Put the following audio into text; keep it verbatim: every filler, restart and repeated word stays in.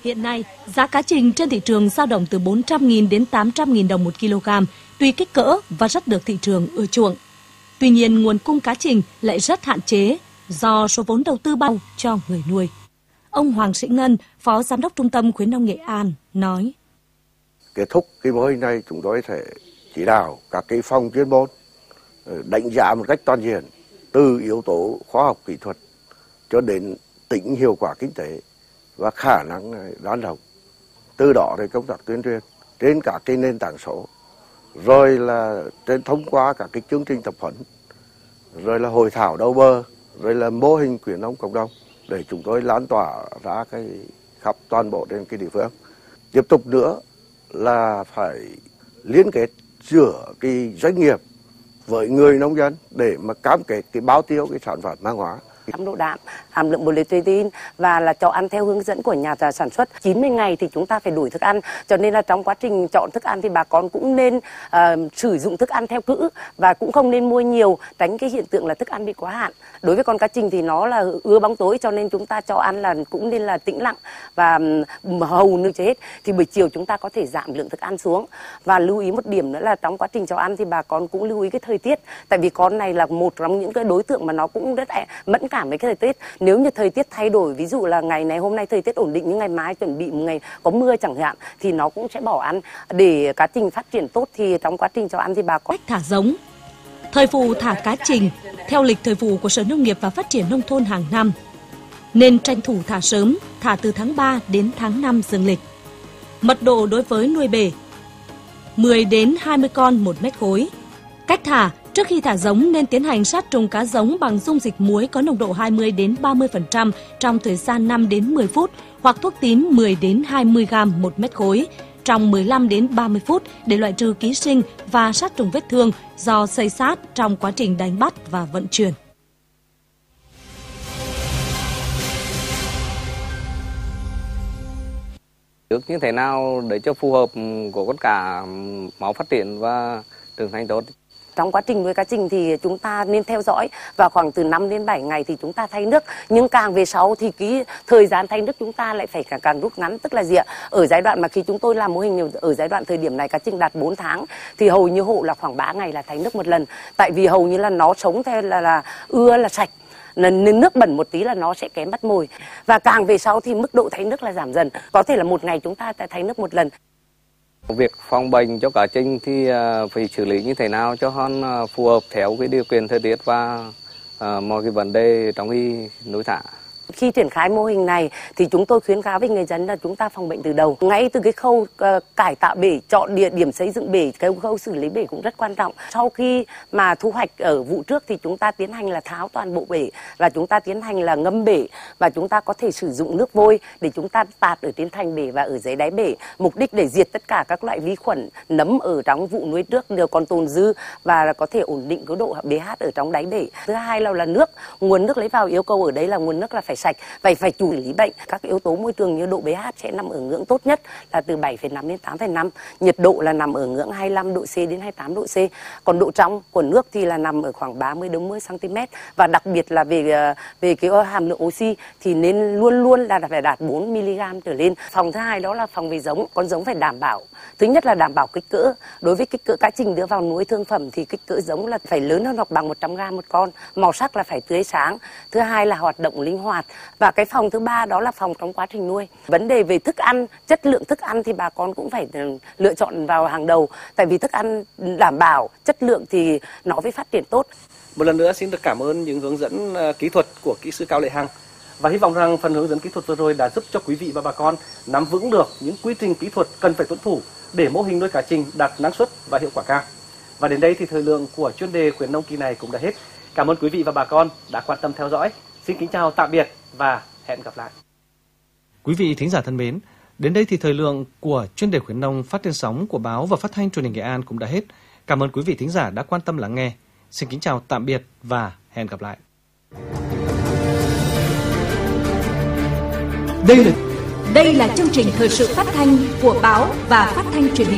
Hiện nay, giá cá trình trên thị trường dao động từ bốn trăm nghìn đến tám trăm nghìn đồng một kg, tùy kích cỡ và rất được thị trường ưa chuộng. Tuy nhiên, nguồn cung cá trình lại rất hạn chế do số vốn đầu tư bao cho người nuôi. Ông Hoàng Sĩ Ngân, Phó Giám đốc Trung tâm Khuyến nông Nghệ An, nói. Kết thúc cái mô hình này, chúng tôi sẽ chỉ đạo các cái phòng chuyên môn đánh giá một cách toàn diện từ yếu tố khoa học kỹ thuật cho đến tính hiệu quả kinh tế và khả năng đón đầu. Từ đó thì công tác tuyên truyền trên các cái nền tảng số, rồi là trên thông qua các cái chương trình tập huấn, rồi là hội thảo đầu bờ, rồi là mô hình khuyến nông cộng đồng để chúng tôi lan tỏa ra cái khắp toàn bộ trên cái địa phương. Tiếp tục nữa là phải liên kết giữa cái doanh nghiệp với người nông dân để mà cam kết cái bao tiêu cái sản phẩm hàng hóa. Độ đạm, hàm lượng protein và là cho ăn theo hướng dẫn của nhà sản xuất. chín mươi ngày thì chúng ta phải đổi thức ăn, cho nên là trong quá trình chọn thức ăn thì bà con cũng nên uh, sử dụng thức ăn theo cữ và cũng không nên mua nhiều, tránh cái hiện tượng là thức ăn bị quá hạn. Đối với con cá trình thì nó là ưa bóng tối, cho nên chúng ta cho ăn là cũng nên là tĩnh lặng và um, hầu như chết. Thì buổi chiều chúng ta có thể giảm lượng thức ăn xuống. Và lưu ý một điểm nữa là trong quá trình cho ăn thì bà con cũng lưu ý cái thời tiết, tại vì con này là một trong những cái đối tượng mà nó cũng rất mẫn cảm với cái thời tiết. Nếu như thời tiết thay đổi, ví dụ là ngày này hôm nay thời tiết ổn định nhưng ngày mai chuẩn bị một ngày có mưa chẳng hạn thì nó cũng sẽ bỏ ăn. Để cá trình phát triển tốt thì trong quá trình cho ăn thì bà con cách thả giống. Thời vụ thả cá trình theo lịch thời vụ của Sở Nông nghiệp và Phát triển Nông thôn hàng năm, nên tranh thủ thả sớm, thả từ tháng ba đến tháng năm dương lịch. Mật độ đối với nuôi bể mười đến hai mươi con một mét khối. Cách thả: trước khi thả giống nên tiến hành sát trùng cá giống bằng dung dịch muối có nồng độ hai mươi đến ba mươi phần trăm trong thời gian năm đến mười phút hoặc thuốc tím mười đến hai mươi gam một mét khối trong mười lăm đến ba mươi phút để loại trừ ký sinh và sát trùng vết thương do xây sát trong quá trình đánh bắt và vận chuyển. Nước như thế nào để cho phù hợp của con cá máu phát triển và trưởng thành tốt? Trong quá trình nuôi cá trình thì chúng ta nên theo dõi và khoảng từ năm đến bảy ngày thì chúng ta thay nước. Nhưng càng về sau thì cái thời gian thay nước chúng ta lại phải càng, càng rút ngắn. Tức là gì ạ? Ở giai đoạn mà khi chúng tôi làm mô hình ở giai đoạn thời điểm này cá trình đạt bốn tháng thì hầu như hộ là khoảng ba ngày là thay nước một lần. Tại vì hầu như là nó sống theo là, là ưa là sạch. Nên nước bẩn một tí là nó sẽ kém bắt mồi. Và càng về sau thì mức độ thay nước là giảm dần. Có thể là một ngày chúng ta thay nước một lần. Việc phòng bệnh cho cá trình thì phải xử lý như thế nào cho nó phù hợp theo cái điều kiện thời tiết và uh, mọi cái vấn đề trong cái nuôi thả. Khi triển khai mô hình này thì chúng tôi khuyến cáo với người dân là chúng ta phòng bệnh từ đầu. Ngay từ cái khâu uh, cải tạo bể, chọn địa điểm xây dựng bể, cái khâu xử lý bể cũng rất quan trọng. Sau khi mà thu hoạch ở vụ trước thì chúng ta tiến hành là tháo toàn bộ bể và chúng ta tiến hành là ngâm bể và chúng ta có thể sử dụng nước vôi để chúng ta tạt ở trên thành bể và ở dưới đáy bể. Mục đích để diệt tất cả các loại vi khuẩn, nấm ở trong vụ nuôi trước đều còn tồn dư và có thể ổn định cái độ pH ở trong đáy bể. Thứ hai là, là nước, nguồn nước lấy vào yêu cầu ở đây là nguồn nước là phải sạch, vậy phải xử lý bệnh. Các yếu tố môi trường như độ pH sẽ nằm ở ngưỡng tốt nhất là từ bảy phẩy năm đến tám phẩy năm, nhiệt độ là nằm ở ngưỡng hai mươi lăm độ C đến hai mươi tám độ C, còn độ trong của nước thì là nằm ở khoảng ba mươi đến bốn mươi xăng-ti-mét, và đặc biệt là về về cái hàm lượng oxy thì nên luôn luôn là phải đạt bốn mi-li-gam trở lên. Phòng thứ hai đó là phòng về giống, con giống phải đảm bảo, thứ nhất là đảm bảo kích cỡ. Đối với kích cỡ cá trình đưa vào nuôi thương phẩm thì kích cỡ giống là phải lớn hơn hoặc bằng một trăm gam một con, màu sắc là phải tươi sáng, thứ hai là hoạt động linh hoạt. Và cái phòng thứ ba đó là phòng trong quá trình nuôi. Vấn đề về thức ăn, chất lượng thức ăn thì bà con cũng phải lựa chọn vào hàng đầu. Tại vì thức ăn đảm bảo chất lượng thì nó mới phát triển tốt. Một lần nữa xin được cảm ơn những hướng dẫn kỹ thuật của kỹ sư Cao Lệ Hằng. Và hy vọng rằng phần hướng dẫn kỹ thuật vừa rồi đã giúp cho quý vị và bà con nắm vững được những quy trình kỹ thuật cần phải tuân thủ để mô hình nuôi cá trình đạt năng suất và hiệu quả cao. Và đến đây thì thời lượng của chuyên đề khuyến nông kỳ này cũng đã hết. Cảm ơn quý vị và bà con đã quan tâm theo dõi. Xin kính chào tạm biệt và hẹn gặp lại. Quý vị thính giả thân mến, đến đây thì thời lượng của chuyên đề khuyến nông phát trên sóng của báo và phát thanh truyền hình Nghệ An cũng đã hết. Cảm ơn quý vị thính giả đã quan tâm lắng nghe. Xin kính chào tạm biệt và hẹn gặp lại. Đây là đây là chương trình thời sự phát thanh của báo và phát thanh truyền hình